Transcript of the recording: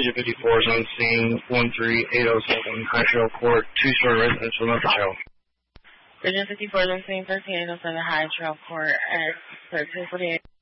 Agent 54 is on scene 13807 High Trail Court, two-story residential number show. Agent 54 is on scene 13807 High Trail Court at 1348.